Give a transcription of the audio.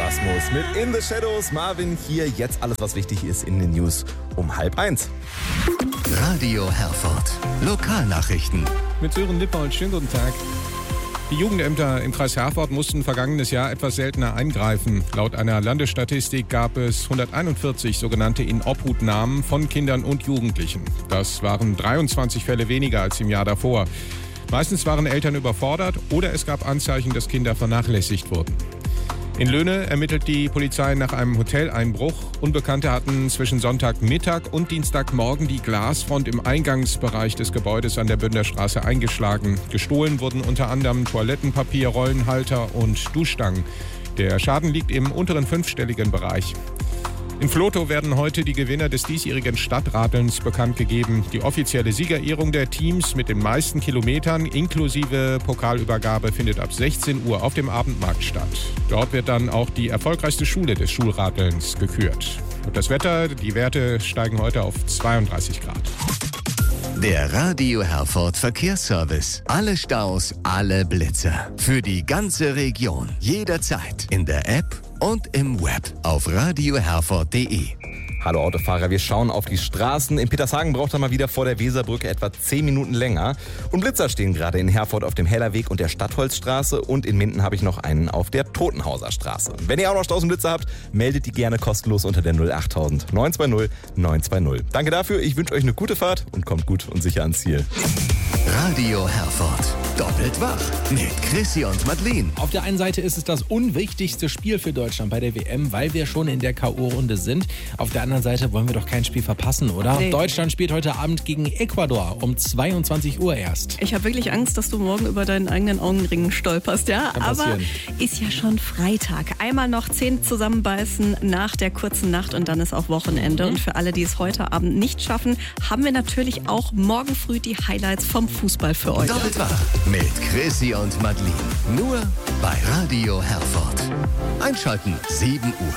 Erasmus mit In the Shadows. Marvin hier, jetzt alles, was wichtig ist in den News um 12:30. Radio Herford. Lokalnachrichten. Mit Sören Lippold, schönen guten Tag. Die Jugendämter im Kreis Herford mussten vergangenes Jahr etwas seltener eingreifen. Laut einer Landesstatistik gab es 141 sogenannte Inobhutnahmen von Kindern und Jugendlichen. Das waren 23 Fälle weniger als im Jahr davor. Meistens waren Eltern überfordert oder es gab Anzeichen, dass Kinder vernachlässigt wurden. In Löhne ermittelt die Polizei nach einem Hoteleinbruch. Unbekannte hatten zwischen Sonntagmittag und Dienstagmorgen die Glasfront im Eingangsbereich des Gebäudes an der Bünderstraße eingeschlagen. Gestohlen wurden unter anderem Toilettenpapier, Rollenhalter und Duschstangen. Der Schaden liegt im unteren fünfstelligen Bereich. In Vlotho werden heute die Gewinner des diesjährigen Stadtradelns bekannt gegeben. Die offizielle Siegerehrung der Teams mit den meisten Kilometern inklusive Pokalübergabe findet ab 16 Uhr auf dem Abendmarkt statt. Dort wird dann auch die erfolgreichste Schule des Schulradelns gekürt. Und das Wetter, die Werte steigen heute auf 32 Grad. Der Radio Herford Verkehrsservice. Alle Staus, alle Blitzer. Für die ganze Region. Jederzeit. In der App und im Web. Auf radioherford.de. Hallo Autofahrer, wir schauen auf die Straßen. In Petershagen braucht er mal wieder vor der Weserbrücke etwa 10 Minuten länger. Und Blitzer stehen gerade in Herford auf dem Hellerweg und der Stadtholzstraße. Und in Minden habe ich noch einen auf der Totenhauser Straße. Wenn ihr auch noch Staus und Blitzer habt, meldet die gerne kostenlos unter der 08000 920 920. Danke dafür, ich wünsche euch eine gute Fahrt und kommt gut und sicher ans Ziel. Radio Herford. Doppelt wach mit Chrissy und Madeleine. Auf der einen Seite ist es das unwichtigste Spiel für Deutschland bei der WM, weil wir schon in der K.O.-Runde sind. Auf der anderen Seite wollen wir doch kein Spiel verpassen, oder? Nee. Deutschland spielt heute Abend gegen Ecuador um 22 Uhr erst. Ich habe wirklich Angst, dass du morgen über deinen eigenen Augenring stolperst, ja? Kann Aber passieren. ist ja schon Freitag. Einmal noch 10 zusammenbeißen nach der kurzen Nacht und dann ist auch Wochenende. Und für alle, die es heute Abend nicht schaffen, haben wir natürlich auch morgen früh die Highlights vom Fußball für euch. Doppelt wach mit Chrissy und Madeleine. Nur bei Radio Herford. Einschalten 7 Uhr.